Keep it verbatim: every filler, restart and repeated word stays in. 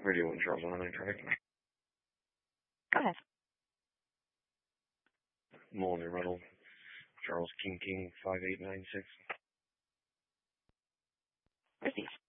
Radio one, Charles one nine traffic. Go ahead. Mullen and Ruddle, Charles King King five eight nine six. Receive.